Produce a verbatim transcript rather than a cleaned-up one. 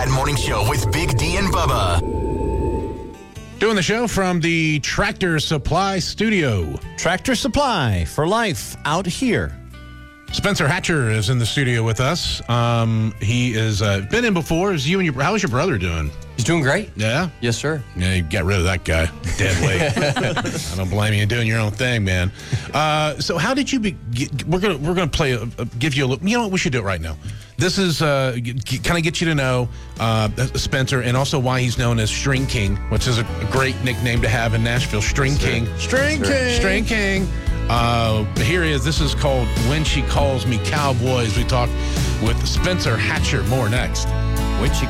Chat Morning Show with Big D and Bubba. Doing the show from the Tractor Supply Studio. Tractor Supply for life out here. Spencer Hatcher is in the studio with us. Um, he has uh, been in before. Is you and your how's your brother doing? He's doing great. Yeah? Yes, sir. Yeah, you got rid of that guy. Dead weight. I don't blame you doing your own thing, man. Uh, so how did you be, get, we're gonna we're gonna play a, a, give you a little, you know what, we should do it right now. This is uh, kind of get you to know uh, Spencer and also why he's known as String King, which is a, a great nickname to have in Nashville. String yes, King. String sir. King. String King. Uh, here he is. This is called When She Calls Me Cowboys. We talk with Spencer Hatcher. More next. When she